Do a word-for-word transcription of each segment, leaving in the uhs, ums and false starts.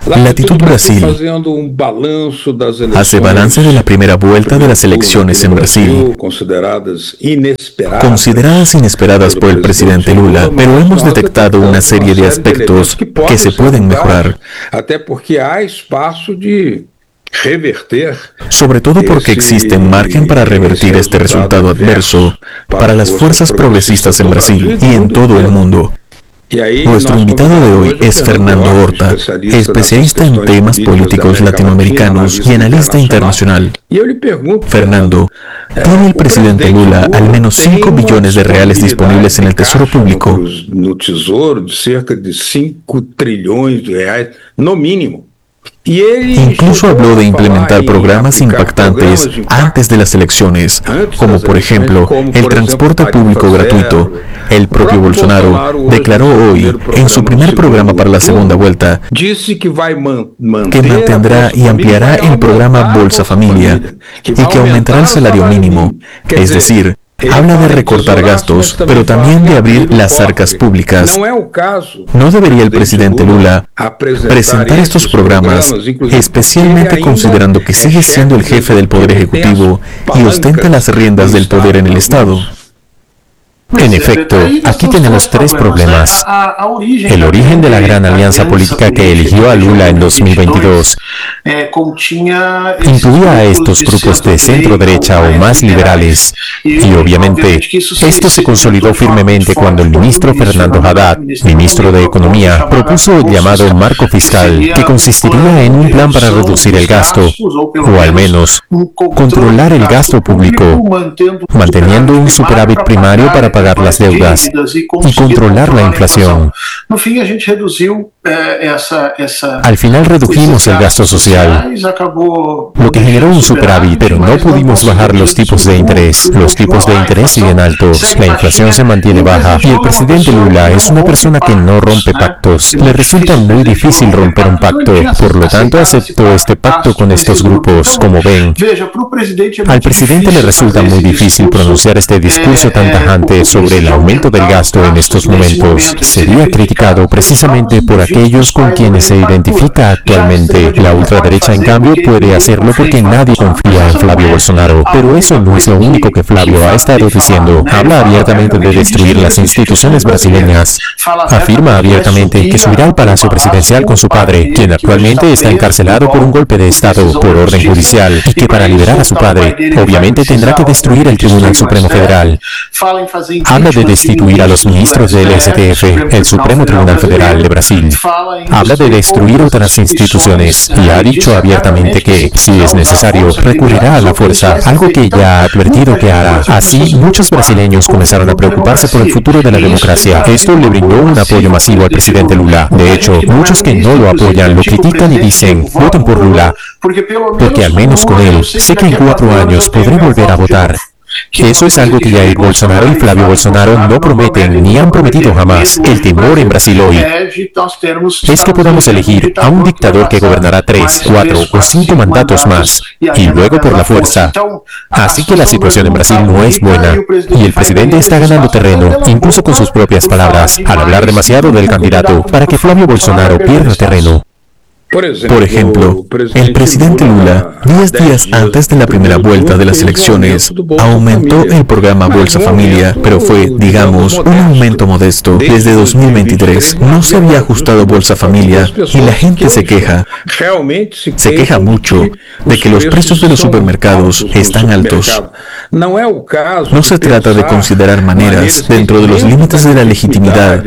Latitud Brasil hace balance de la primera vuelta de las elecciones en Brasil, consideradas inesperadas por el presidente Lula, pero hemos detectado una serie de aspectos que se pueden mejorar. Sobre todo porque existe margen para revertir este resultado adverso para las fuerzas progresistas en Brasil y en todo el mundo. Nuestro invitado de hoy es Fernando Horta, especialista en temas políticos latinoamericanos y analista internacional. Fernando, ¿tiene el presidente Lula al menos cinco billones de reales disponibles en el Tesoro Público? Incluso habló de implementar programas impactantes antes de las elecciones, como por ejemplo el transporte público gratuito. El propio Bolsonaro declaró hoy, en su primer programa para la segunda vuelta, que mantendrá y ampliará el programa Bolsa Familia y que aumentará el salario mínimo, es decir, habla de recortar gastos, pero también de abrir las arcas públicas. ¿No debería el presidente Lula presentar estos programas, especialmente considerando que sigue siendo el jefe del Poder Ejecutivo y ostenta las riendas del poder en el Estado? En efecto, aquí tenemos tres problemas. El origen de la gran alianza política que eligió a Lula en dos mil veintidós incluía a estos grupos de centro-derecha o más liberales, y obviamente esto se consolidó firmemente cuando el ministro Fernando Haddad, ministro de Economía, propuso el llamado marco fiscal, que consistiría en un plan para reducir el gasto, o al menos controlar el gasto público, manteniendo un superávit primario para pagar las deudas y controlar la inflación. Al final redujimos el gasto social, lo que generó un superávit, pero no pudimos bajar los tipos de interés. Los tipos de interés siguen altos, la inflación se mantiene baja, y el presidente Lula es una persona que no rompe pactos. Le resulta muy difícil romper un pacto, por lo tanto aceptó este pacto con estos grupos. Como ven, al presidente le resulta muy difícil pronunciar este discurso tan tajante sobre el aumento del gasto en estos momentos. Sería criticado precisamente por aquellos con quienes se identifica actualmente. La ultraderecha, en cambio, puede hacerlo porque nadie confía en Flavio Bolsonaro. Pero eso no es lo único que Flavio ha estado diciendo. Habla abiertamente de destruir las instituciones brasileñas. Afirma abiertamente que subirá al Palacio Presidencial con su padre, quien actualmente está encarcelado por un golpe de Estado por orden judicial, y que para liberar a su padre, obviamente tendrá que destruir el Tribunal Supremo Federal. Habla de destituir a los ministros del S T F, el Supremo Tribunal Federal de Brasil. Habla de destruir otras instituciones y ha dicho abiertamente que, si es necesario, recurrirá a la fuerza, algo que ya ha advertido que hará. Así, muchos brasileños comenzaron a preocuparse por el futuro de la democracia. Esto le brindó un apoyo masivo al presidente Lula. De hecho, muchos que no lo apoyan lo critican y dicen, voten por Lula, porque al menos con él, sé que en cuatro años podré volver a votar. Eso es algo que Jair Bolsonaro y Flavio Bolsonaro no prometen ni han prometido jamás. El temor en Brasil hoy es que podamos elegir a un dictador que gobernará tres, cuatro o cinco mandatos más, y luego por la fuerza. Así que la situación en Brasil no es buena, y el presidente está ganando terreno, incluso con sus propias palabras, al hablar demasiado del candidato, para que Flavio Bolsonaro pierda terreno. Por ejemplo, el presidente Lula, diez días antes de la primera vuelta de las elecciones, aumentó el programa Bolsa Familia, pero fue, digamos, un aumento modesto. Desde dos mil veintitrés no se había ajustado Bolsa Familia y la gente se queja, se queja mucho de que los precios de los supermercados están altos. No se trata de considerar maneras, dentro de los límites de la legitimidad,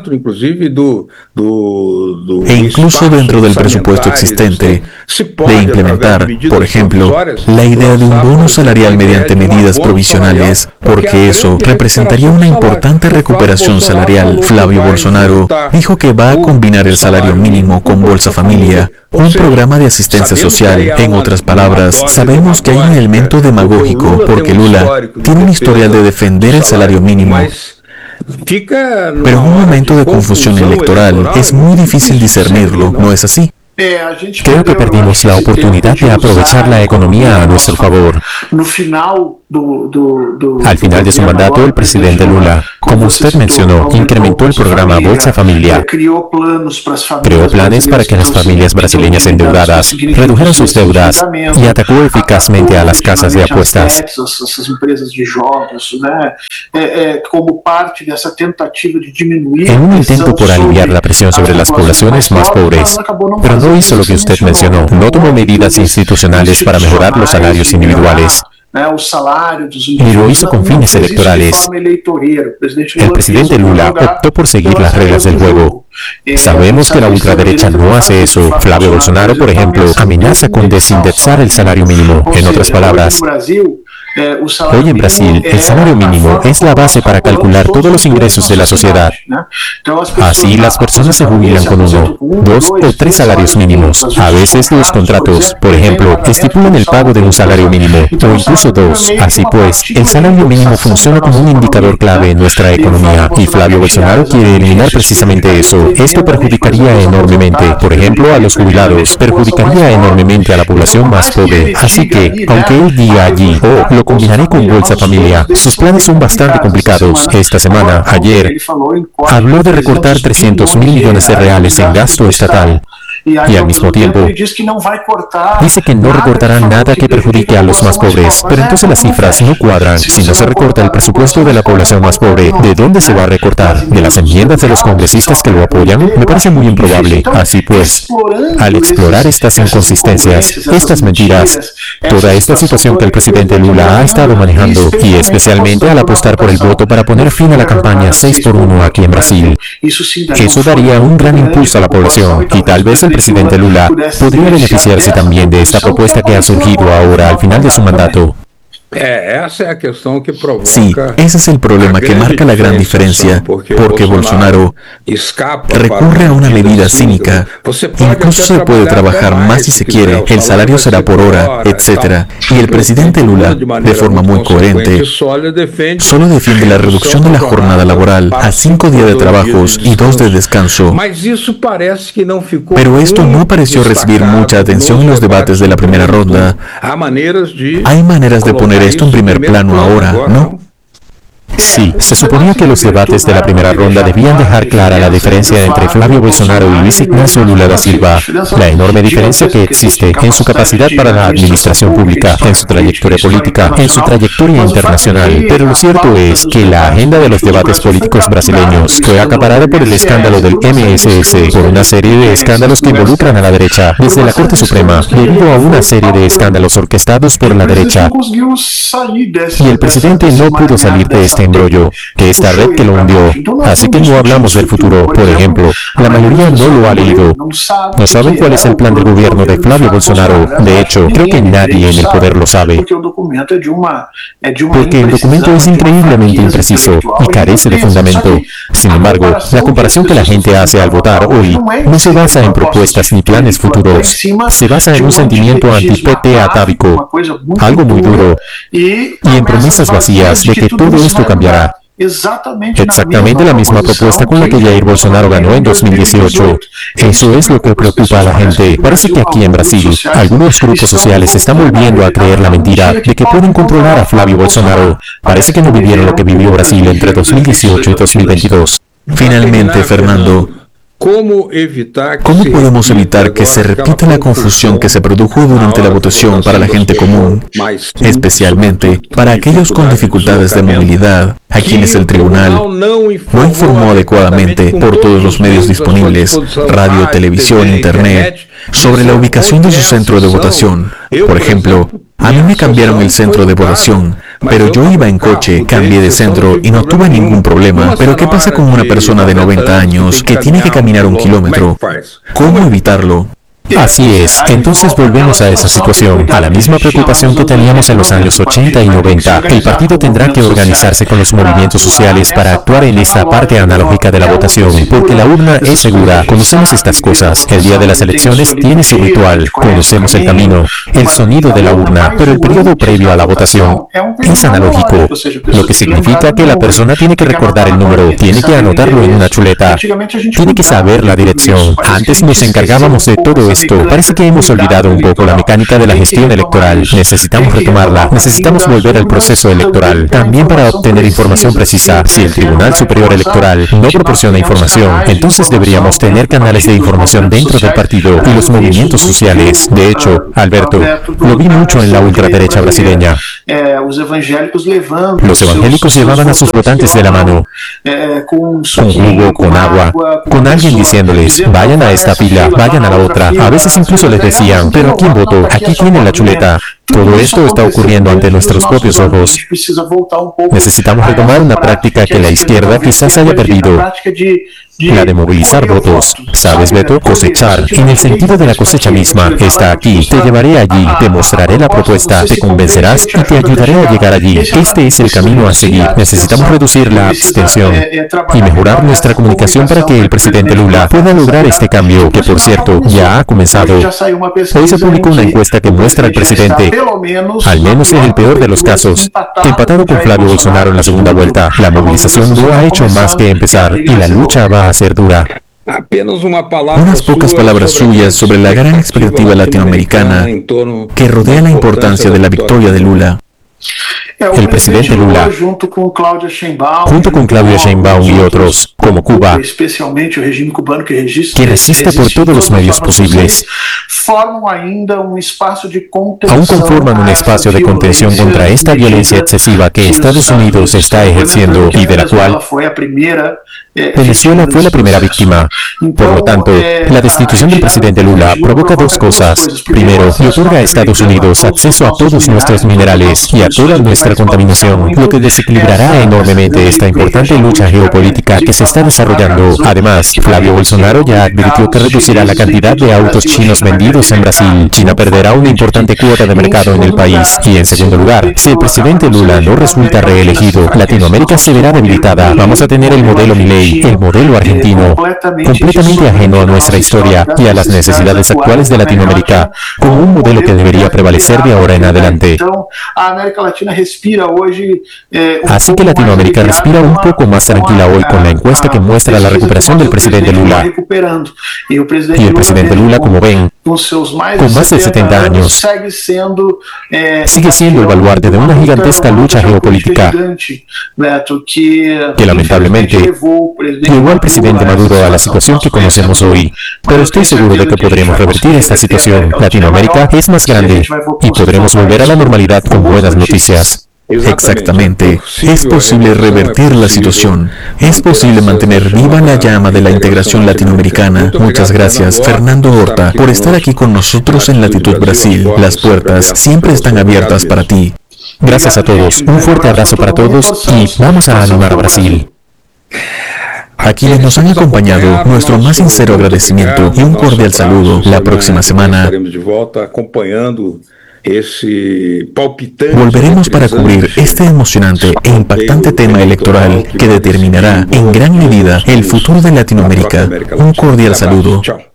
e incluso dentro del presupuesto presupuesto existente, de implementar, por ejemplo, la idea de un bono salarial mediante medidas provisionales, porque eso representaría una importante recuperación salarial. Flavio Bolsonaro dijo que va a combinar el salario mínimo con Bolsa Familia, un programa de asistencia social. En otras palabras, sabemos que hay un elemento demagógico, porque Lula tiene un historial de defender el salario mínimo. Pero en un momento de confusión electoral es muy difícil discernirlo, ¿no es así? Creo que perdimos la oportunidad de aprovechar la economía a nuestro favor. Al final de su mandato, el presidente Lula, como usted mencionó, incrementó el programa Bolsa Familia, creó planes para que las familias brasileñas endeudadas redujeran sus deudas y atacó eficazmente a las casas de apuestas. En un intento por aliviar la presión sobre las poblaciones más pobres, pero no hizo lo que usted mencionó, no tomó medidas institucionales para mejorar los salarios individuales. Y lo hizo con fines electorales. El presidente Lula optó por seguir las reglas del juego. Sabemos que la ultraderecha no hace eso. Flávio Bolsonaro, por ejemplo, amenaza con desindexar el salario mínimo. En otras palabras, hoy en Brasil, el salario mínimo es la base para calcular todos los ingresos de la sociedad. Así, las personas se jubilan con uno, dos o tres salarios mínimos. A veces, los contratos, por ejemplo, estipulan el pago de un salario mínimo, o incluso dos. Así pues, el salario mínimo funciona como un indicador clave en nuestra economía, y Flávio Bolsonaro quiere eliminar precisamente eso. Esto perjudicaría enormemente, por ejemplo, a los jubilados, perjudicaría enormemente a la población más pobre. Así que, aunque él diga allí, oh, lo combinaré con Bolsa Familia, sus planes son bastante complicados. Esta semana, ayer, habló de recortar trescientos mil millones de reales en gasto estatal. Y al mismo tiempo, dice que no recortará nada que perjudique a los más pobres. Pero entonces las cifras no cuadran. Si no se recorta el presupuesto de la población más pobre, ¿de dónde se va a recortar? ¿De las enmiendas de los congresistas que lo apoyan? Me parece muy improbable. Así pues, al explorar estas inconsistencias, estas mentiras, toda esta situación que el presidente Lula ha estado manejando, y especialmente al apostar por el voto para poner fin a la campaña seis por uno aquí en Brasil, eso daría un gran impulso a la población, y tal vez el presidente Lula podría beneficiarse también de esta propuesta que ha surgido ahora al final de su mandato. Sí, ese es el problema que marca la gran diferencia, porque Bolsonaro recurre a una medida cínica. Incluso se puede trabajar más si se quiere, el salario será por hora, etcétera. Y el presidente Lula, de forma muy coherente, solo defiende la reducción de la jornada laboral a cinco días de trabajos y dos de descanso. Pero esto no pareció recibir mucha atención en los debates de la primera ronda. Hay maneras de poner esto en primer plano ahora, ¿no? Sí, se suponía que los debates de la primera ronda debían dejar clara la diferencia entre Flávio Bolsonaro y Luiz Ignacio Lula da Silva, la enorme diferencia que existe en su capacidad para la administración pública, en su trayectoria política, en su trayectoria internacional. Pero lo cierto es que la agenda de los debates políticos brasileños fue acaparada por el escándalo del M S S, por una serie de escándalos que involucran a la derecha, desde la Corte Suprema, debido a una serie de escándalos orquestados por la derecha. Y el presidente no pudo salir de este embrollo, que esta red que lo hundió. Así que no hablamos del futuro. Por ejemplo, la mayoría no lo ha leído. No saben cuál es el plan del gobierno de Flávio Bolsonaro. De hecho, creo que nadie en el poder lo sabe. Porque el documento es increíblemente impreciso y carece de fundamento. Sin embargo, la comparación que la gente hace al votar hoy no se basa en propuestas ni planes futuros. Se basa en un sentimiento anti-P T atávico, algo muy duro, y en promesas vacías de que todo esto cambiará. Exactamente la misma propuesta con la que Jair Bolsonaro ganó en dos mil dieciocho. Eso es lo que preocupa a la gente. Parece que aquí en Brasil, algunos grupos sociales están volviendo a creer la mentira de que pueden controlar a Flávio Bolsonaro. Parece que no vivieron lo que vivió Brasil entre dos mil dieciocho y dos mil veintidós. Finalmente, Fernando, ¿cómo podemos evitar que se repita la confusión que se produjo durante la votación para la gente común, especialmente para aquellos con dificultades de movilidad, a quienes el tribunal no informó adecuadamente por todos los medios disponibles, radio, televisión, internet, sobre la ubicación de su centro de votación? Por ejemplo, a mí me cambiaron el centro de votación, pero yo iba en coche, cambié de centro y no tuve ningún problema. Pero ¿qué pasa con una persona de noventa años que tiene que caminar un kilómetro? ¿Cómo evitarlo? Así es, entonces volvemos a esa situación, a la misma preocupación que teníamos en los años ochenta y noventa. El partido tendrá que organizarse con los movimientos sociales para actuar en esta parte analógica de la votación, porque la urna es segura. Conocemos estas cosas. El día de las elecciones tiene su ritual. Conocemos el camino, el sonido de la urna, pero el periodo previo a la votación es analógico, lo que significa que la persona tiene que recordar el número, tiene que anotarlo en una chuleta, tiene que saber la dirección. Antes nos encargábamos de todo esto, parece que hemos olvidado un poco la mecánica de la gestión electoral. Necesitamos retomarla. Necesitamos volver al proceso electoral. También para obtener información precisa. Si el Tribunal Superior Electoral no proporciona información, entonces deberíamos tener canales de información dentro del partido y los movimientos sociales. De hecho, Alberto, lo vi mucho en la ultraderecha brasileña. Los evangélicos llevaban a sus votantes de la mano, con jugo, con agua, con alguien diciéndoles, vayan a esta fila, vayan a la otra. A veces incluso les decían, pero ¿a quién voto? Aquí tienen la chuleta. Todo esto está ocurriendo ante nuestros propios ojos. Necesitamos retomar una práctica que la izquierda quizás haya perdido, la de movilizar votos. ¿Sabes, Beto? Cosechar, en el sentido de la cosecha misma, está aquí. Te llevaré allí, te mostraré la propuesta, te convencerás y te ayudaré a llegar allí. Este es el camino a seguir. Necesitamos reducir la abstención y mejorar nuestra comunicación para que el presidente Lula pueda lograr este cambio, que por cierto, ya ha comenzado. Hoy se publicó una encuesta que muestra al presidente, al menos en el peor de los casos, empatado con Flavio Bolsonaro en la segunda vuelta. La movilización no ha hecho más que empezar y la lucha va a ser dura. Unas pocas palabras suyas sobre la gran expectativa latinoamericana que rodea la importancia de la victoria de Lula. El presidente Lula, junto con Claudia Sheinbaum y otros, como Cuba, que resiste por todos los medios posibles, aún conforman un espacio de contención contra esta violencia excesiva que Estados Unidos está ejerciendo y de la cual Venezuela fue la primera víctima. Por lo tanto, la destitución del presidente Lula provoca dos cosas. Primero, le otorga a Estados Unidos acceso a todos nuestros minerales y a toda nuestra contaminación, lo que desequilibrará enormemente esta importante lucha geopolítica que se está desarrollando. Además, Flavio Bolsonaro ya advirtió que reducirá la cantidad de autos chinos vendidos en Brasil. China perderá una importante cuota de mercado en el país. Y en segundo lugar, si el presidente Lula no resulta reelegido, Latinoamérica se verá debilitada. Vamos a tener el modelo Milei, el modelo argentino, completamente ajeno a nuestra historia y a las necesidades actuales de Latinoamérica, como un modelo que debería prevalecer de ahora en adelante. Así que Latinoamérica respira un poco más tranquila hoy con la encuesta que muestra la recuperación del presidente Lula. Y el presidente Lula, como ven, con más de setenta años, sigue siendo el baluarte de una gigantesca lucha geopolítica que lamentablemente llevó al presidente Maduro a la situación que conocemos hoy. Pero estoy seguro de que podremos revertir esta situación. Latinoamérica es más grande y podremos volver a la normalidad con buenas noticias. Exactamente. Es posible revertir la situación. Es posible mantener viva la llama de la integración latinoamericana. Muchas gracias, Fernando Horta, por estar aquí con nosotros en Latitud Brasil. Las puertas siempre están abiertas para ti. Gracias a todos. Un fuerte abrazo para todos y vamos a animar a Brasil. A quienes nos han acompañado, nuestro más sincero agradecimiento y un cordial saludo. La próxima semana volveremos para cubrir este emocionante e impactante tema electoral que determinará en gran medida el futuro de Latinoamérica. Un cordial saludo.